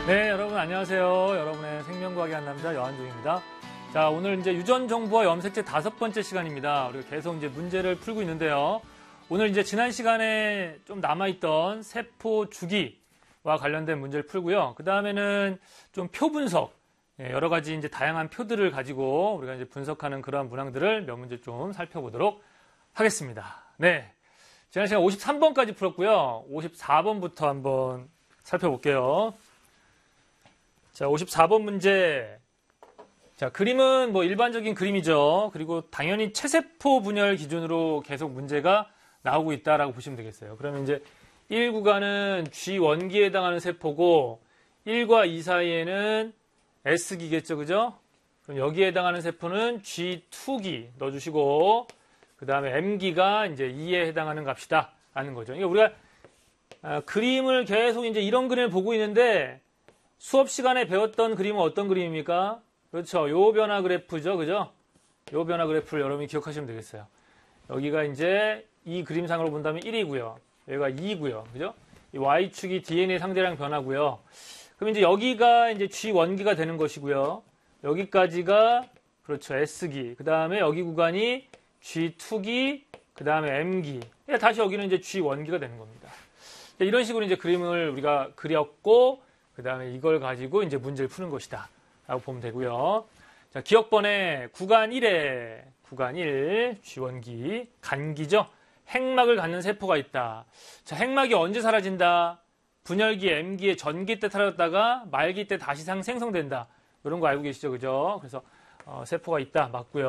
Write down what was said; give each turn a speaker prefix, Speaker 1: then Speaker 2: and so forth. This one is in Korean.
Speaker 1: 네, 여러분 안녕하세요. 여러분의 생명과학의 한 남자 여한종입니다. 자, 오늘 이제 유전정보와 염색체 5번째 시간입니다. 우리가 계속 이제 문제를 풀고 있는데요. 오늘 이제 지난 시간에 좀 남아있던 세포 주기와 관련된 문제를 풀고요. 그 다음에는 좀 표 분석, 여러 가지 이제 다양한 표들을 가지고 우리가 이제 분석하는 그러한 문항들을 몇 문제 좀 살펴보도록 하겠습니다. 네. 지난 시간 53번까지 풀었고요. 54번부터 한번 살펴볼게요. 자, 54번 문제. 자, 그림은 뭐 일반적인 그림이죠. 그리고 당연히 체세포 분열 기준으로 계속 문제가 나오고 있다라고 보시면 되겠어요. 그러면 이제 1구간은 G1기에 해당하는 세포고 1과 2 사이에는 S기겠죠. 그죠? 그럼 여기에 해당하는 세포는 G2기 넣어주시고 그 다음에 M기가 이제 2에 해당하는 값이다 라는 거죠. 그러니까 우리가 그림을 계속 이제 이런 그림을 보고 있는데 수업 시간에 배웠던 그림은 어떤 그림입니까? 그렇죠. 요 변화 그래프죠. 그죠? 요 변화 그래프를 여러분이 기억하시면 되겠어요. 여기가 이제 이 그림상으로 본다면 1이고요. 여기가 2고요. 그죠? 이 Y축이 DNA 상대량 변화고요. 그럼 이제 여기가 이제 G1기가 되는 것이고요. 여기까지가 그렇죠. S기. 그 다음에 여기 구간이 G2기, 그 다음에 M기. 다시 여기는 이제 G1기가 되는 겁니다. 이런 식으로 이제 그림을 우리가 그렸고, 그 다음에 이걸 가지고 이제 문제를 푸는 것이다. 라고 보면 되고요. 자, 기억번에 구간 1에, 구간 1, G1기, 간기죠. 핵막을 갖는 세포가 있다. 자, 핵막이 언제 사라진다? 분열기 M기의 전기 때 사라졌다가 말기 때 다시 생성된다. 이런 거 알고 계시죠? 그죠? 그래서, 세포가 있다. 맞고요.